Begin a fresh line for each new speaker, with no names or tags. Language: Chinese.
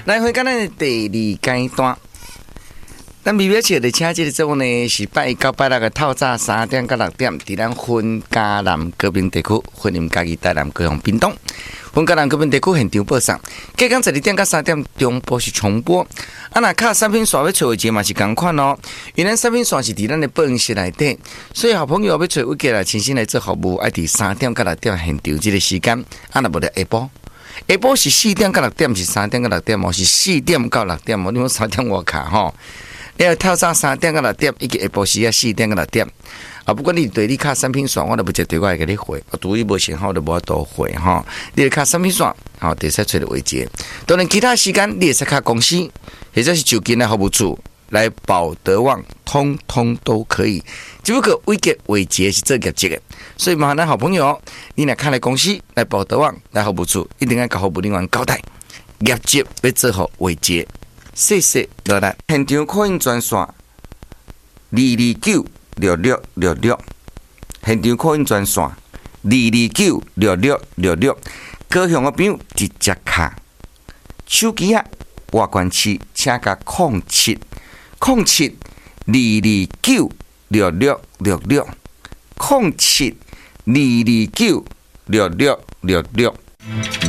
来回到咱的第二阶段。咱微表车的车这个节目呢，是拜一到拜六的透早3点到6点，伫咱分嘉南高屏地区、分林嘉义、台南、高雄、屏东。分嘉南高屏地区现场播送，隔天12点到3点中播是重播。那卡产品线要找位置嘛是同款哦，因为产品线是伫咱的报恩室内底，所以好朋友要找位置来亲身来做服务，爱伫3点到6点现场这个时间，那无得下晡。下晡是4点到6点，是3点到6点哦，是4点到6点哦，你讲3点我卡吼。你要透早3点到6点，以及下晡时啊4点到6点。啊，不管你对你卡产品线，我都不接对我会给你回。除非无信号，就无多回哈。你卡产品线，好，第三找的位置。当然，其他时间你也是卡公司，或者是就近的服务处来保德旺，通通都可以。只不过位置是做业绩的，所以麻烦咱好朋友，你若看来公司来保德旺来服务处，一定要甲服务人员交代，业绩要做好位置。谢谢落来，现场可以专线2296666，现场可以专线2296666，高雄的朋友直接卡手机啊，外关器请甲0722296666，0722296666。